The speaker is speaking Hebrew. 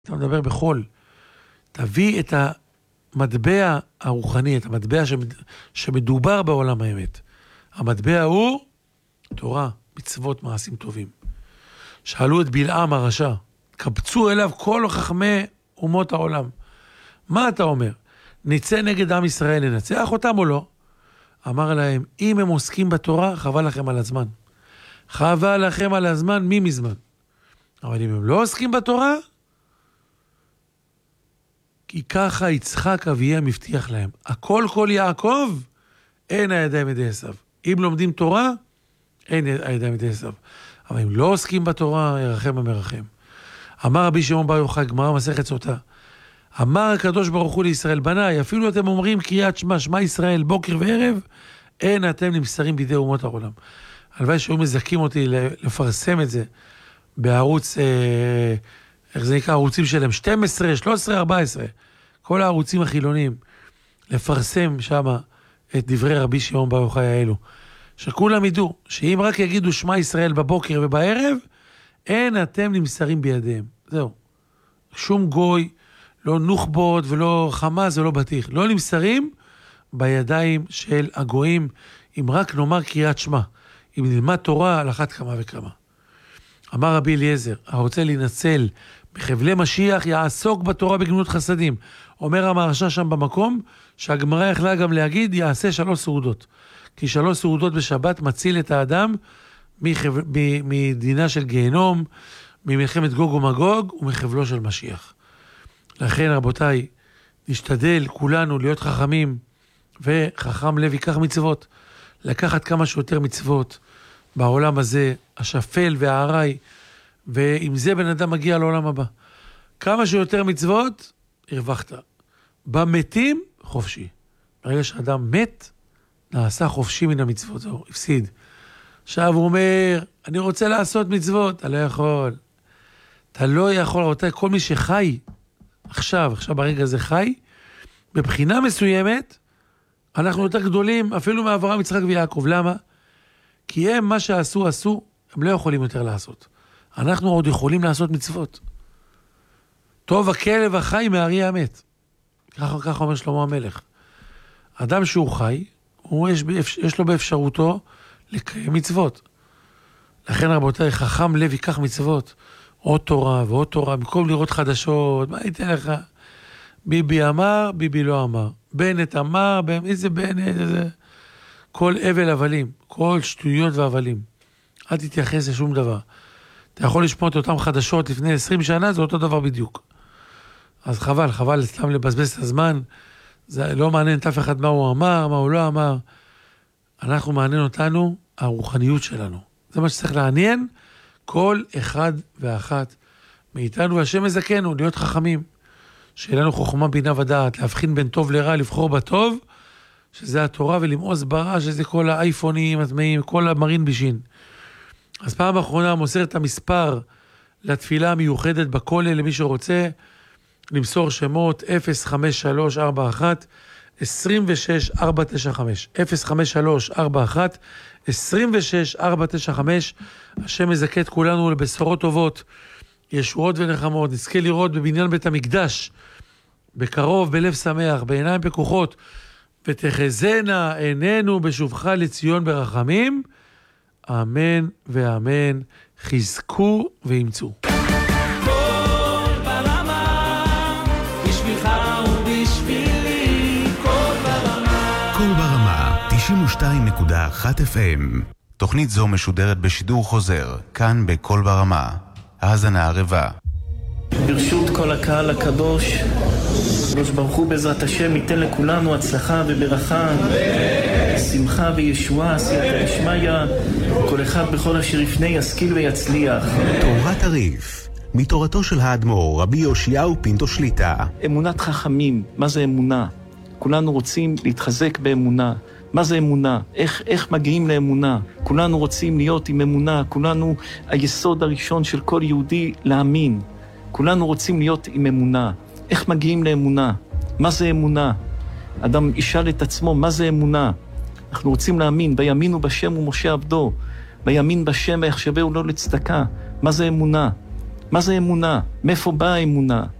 אתה מדבר בחול. תביא את המטבע הרוחני, את המטבע שמדובר בעולם האמת. המטבע הוא תורה, מצוות, מעשים טובים. שאלו את בלעם הרשע, קבצו אליו כל חכמי אומות העולם. מה אתה אומר? נצא נגד עם ישראל, ננצח אותם או לא? אמר להם, אם הם עוסקים בתורה, חבל לכם על הזמן. חבל לכם על הזמן מזמן. אבל אם הם לא עוסקים בתורה, כי ככה יצחק אביהם הבטיח להם. הכל כל יעקב, אין הידיים ידי עשיו. אם לומדים תורה, אין הידיים ידי עשיו. אבל אם לא עוסקים בתורה, ירחם המרחם. אמר רבי שמעון בר יוחאי, גמרא מסכת סוטה. אמר הקדוש ברוך הוא לישראל, בניי, אפילו אתם אומרים קריאת שמע, שמע ישראל, בוקר וערב, אין אתם נמסרים בידי אומות העולם. הלוואי שהיו מזכים אותי לפרסם את זה בערוץ, איך זה נקרא, הערוצים שלהם, 12, 13, 14, כל הערוצים החילוניים, לפרסם שם את דברי רבי שמעון בר יוחאי האלו, שכולם ידעו, שאם רק יגידו שמע ישראל בבוקר ובערב, אין אתם נמסרים בידיהם. זהו. שום גוי, לא נוחבות ולא חמאס ולא בטיח. לא נמסרים בידיים של הגויים, אם רק נאמר קריאת שמע. אם נלמד תורה על אחת כמה וכמה. אמר רבי אליעזר, הרוצה להינצל בחבלי משיח, יעסוק בתורה בגמילות חסדים. אומר המהרש"א שם במקום, שהגמרא יכלה גם להגיד, יעשה 3 סעודות. כי 3 סעודות בשבת מציל את האדם מדינה של גיהנום, ממלחמת גוג ומגוג ומחבלו של משיח. לכן רבותיי, נשתדל כולנו להיות חכמים, וחכם לב ייקח מצוות, לקחת כמה שיותר מצוות בעולם הזה, השפל והערי, ועם זה בן אדם מגיע לעולם הבא. כמה שיותר מצוות, הרווחת. במתים, חופשי. ברגע שאדם מת, נעשה חופשי מן המצוות, זהו, הפסיד. עכשיו הוא אומר, אני רוצה לעשות מצוות, אתה לא יכול. אתה לא יכול, רבותיי, כל מי שחי, עכשיו ברגע הזה חי, בבחינה מסוימת, אנחנו יותר גדולים, אפילו מאברהם, יצחק ויעקב. למה? כי הם מה שעשו, הם לא יכולים יותר לעשות. אנחנו עוד יכולים לעשות מצוות. טוב הכלב החי מהאריה המת. ככה אומר שלמה המלך. אדם שהוא חי, יש לו באפשרותו לקיים מצוות. לכן רבותיי, חכם לב ייקח מצוות. עוד תורה ועוד תורה, במקום לראות חדשות, מה ייתן לך? ביבי אמר, ביבי לא אמר. בנט אמר, איזה בנט, איזה... כל אבל הבלים, כל שטויות והבלים. אל תתייחס לשום דבר. אתה יכול לשמוע את אותם חדשות לפני 20 שנה, זה אותו דבר בדיוק. אז חבל סתם לבזבז את הזמן. זה לא מעניין את אף אחד מה הוא אמר, מה הוא לא אמר. אנחנו מעניין אותנו, הרוחניות שלנו. זה מה שצריך לעניין, כל אחד ואחת מאיתנו, והשם מזכנו, להיות חכמים. שיהיה לנו חוכמה בינה ודעת, להבחין בין טוב לרע, לבחור בטוב, שזה התורה, ולמעוז ברע, שזה כל האייפונים, הטמאים, כל המרין בישין. אז פעם האחרונה מוסר את המספר לתפילה המיוחדת בכולל, למי שרוצה, למסור שמות 05341 26495 05341 26495. השם מזכה את כולנו לבשורות טובות, ישועות ונחמות, נזכה לראות בבניין בית המקדש, בקרוב, בלב שמח, בעיניים פקוחות, ותחזנה עינינו בשובך לציון ברחמים, אמן ואמן, חזקו ואמצו. קול ברמה, בשבילך ובשבילי, קול ברמה. קול ברמה, 92.1 FM. תוכנית זו משודרת בשידור חוזר, כאן בקול ברמה. האזנה ערבה. ברשות כל הקהל הקדוש, הקדוש ברוך הוא בעזרת השם ייתן לכולנו הצלחה וברכה, שמחה וישועה, סייעתא דשמיא, כל אחד בכל אשר יפנה ישכיל ויצליח. תורת הריף, מתורתו של האדמו"ר רבי יאשיהו פינטו שליטא. אמונת חכמים, מה זה אמונה? כולנו רוצים להתחזק באמונה. מה זה אמונה? איך מגיעים לאמונה? כולנו רוצים להיות עם אמונה, כולנו, היסוד הראשון של כל יהודי להאמין. כולנו רוצים להיות עם אמונה. איך מגיעים לאמונה? מה זה אמונה? אדם ישאל את עצמו, מה זה אמונה? אנחנו רוצים להאמין, ויאמינו בשם ומשה עבדו, ויאמין בשם ויחשבהו לו לצדקה. מה זה אמונה? מה זה אמונה? מאיפה באה האמונה?